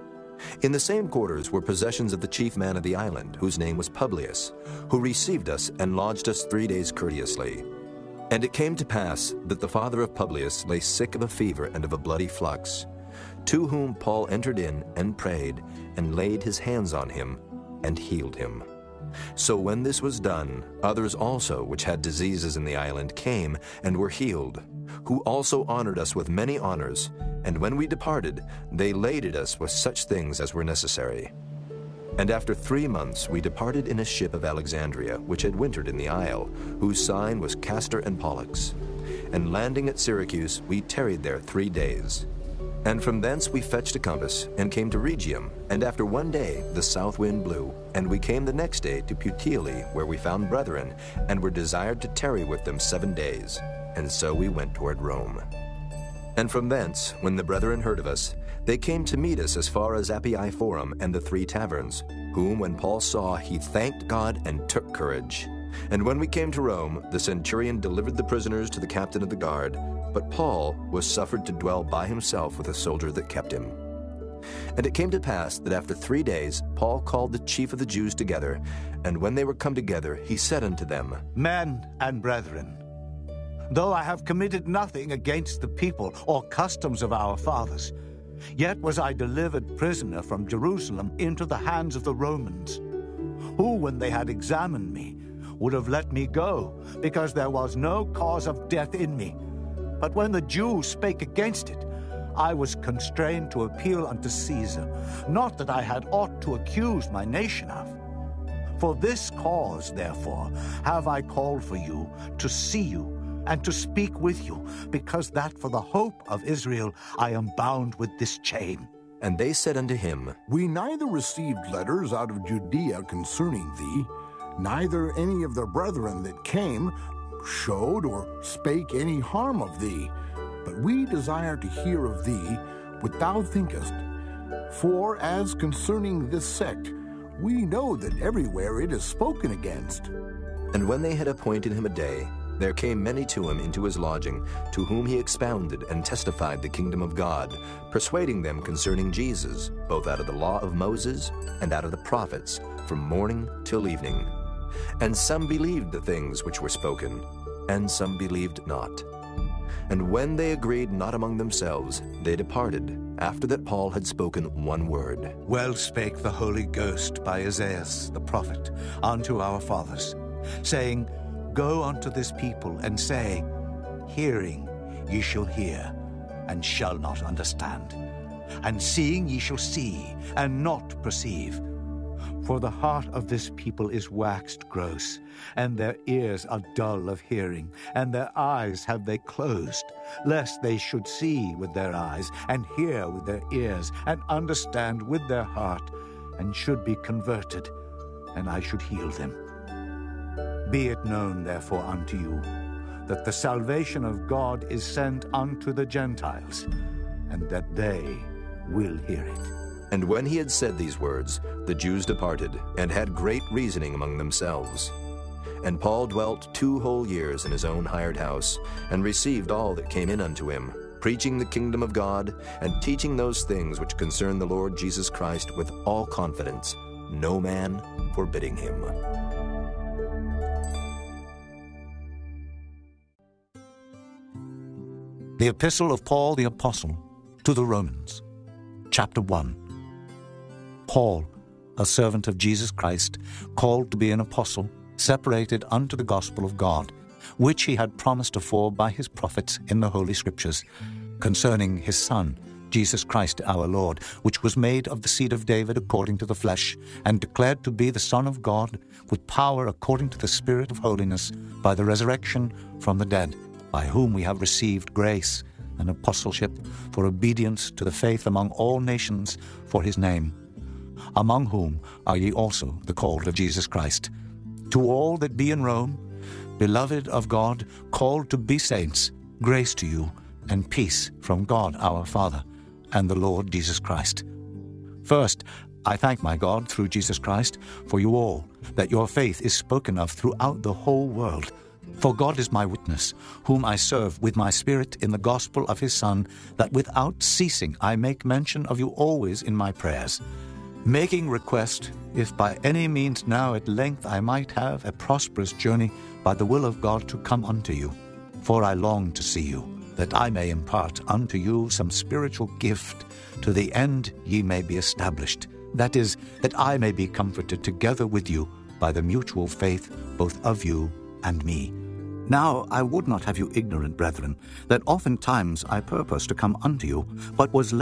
In the same quarters were possessions of the chief man of the island, whose name was Publius, who received us and lodged us three days courteously. And it came to pass that the father of Publius lay sick of a fever and of a bloody flux, to whom Paul entered in and prayed, and laid his hands on him, and healed him. So when this was done, others also which had diseases in the island came and were healed, who also honored us with many honors, and when we departed, they laded us with such things as were necessary. And after three months we departed in a ship of Alexandria, which had wintered in the isle, whose sign was Castor and Pollux. And landing at Syracuse, we tarried there three days. And from thence we fetched a compass, and came to Rhegium, and after one day the south wind blew, and we came the next day to Puteoli, where we found brethren, and were desired to tarry with them seven days. And so we went toward Rome. And from thence, when the brethren heard of us, they came to meet us as far as Appii Forum and the Three Taverns, whom when Paul saw, he thanked God and took courage. And when we came to Rome, the centurion delivered the prisoners to the captain of the guard, but Paul was suffered to dwell by himself with a soldier that kept him. And it came to pass that after three days Paul called the chief of the Jews together, and when they were come together, he said unto them, Men and brethren, though I have committed nothing against the people or customs of our fathers, yet was I delivered prisoner from Jerusalem into the hands of the Romans, who, when they had examined me, would have let me go, because there was no cause of death in me. But when the Jews spake against it, I was constrained to appeal unto Caesar, not that I had aught to accuse my nation of. For this cause, therefore, have I called for you, to see you, and to speak with you, because that for the hope of Israel I am bound with this chain. And they said unto him, We neither received letters out of Judea concerning thee, neither any of the brethren that came showed or spake any harm of thee, but we desire to hear of thee what thou thinkest. For as concerning this sect, we know that everywhere it is spoken against. And when they had appointed him a day, there came many to him into his lodging, to whom he expounded and testified the kingdom of God, persuading them concerning Jesus, both out of the law of Moses and out of the prophets, from morning till evening. And some believed the things which were spoken, and some believed not. And when they agreed not among themselves, they departed, after that Paul had spoken one word. Well spake the Holy Ghost by Isaiah the prophet unto our fathers, saying, Go unto this people, and say, Hearing ye shall hear, and shall not understand, and seeing ye shall see, and not perceive. For the heart of this people is waxed gross, and their ears are dull of hearing, and their eyes have they closed, lest they should see with their eyes, and hear with their ears, and understand with their heart, and should be converted, and I should heal them. Be it known, therefore, unto you, that the salvation of God is sent unto the Gentiles, and that they will hear it. And when he had said these words, the Jews departed, and had great reasoning among themselves. And Paul dwelt two whole years in his own hired house, and received all that came in unto him, preaching the kingdom of God, and teaching those things which concern the Lord Jesus Christ with all confidence, no man forbidding him. The Epistle of Paul the Apostle to the Romans, chapter one. Paul, a servant of Jesus Christ, called to be an apostle, separated unto the gospel of God, which he had promised afore by his prophets in the Holy Scriptures, concerning his Son, Jesus Christ our Lord, which was made of the seed of David according to the flesh, and declared to be the Son of God, with power according to the Spirit of holiness, by the resurrection from the dead, by whom we have received grace and apostleship for obedience to the faith among all nations for his name, among whom are ye also the called of Jesus Christ. To all that be in Rome, beloved of God, called to be saints, grace to you and peace from God our Father and the Lord Jesus Christ. First, I thank my God through Jesus Christ for you all, that your faith is spoken of throughout the whole world. For God is my witness, whom I serve with my spirit in the gospel of his Son, that without ceasing I make mention of you always in my prayers, making request, if by any means now at length I might have a prosperous journey by the will of God to come unto you. For I long to see you, that I may impart unto you some spiritual gift, to the end ye may be established. That is, that I may be comforted together with you by the mutual faith both of you and me. Now I would not have you ignorant, brethren, that oftentimes I purpose to come unto you, but was led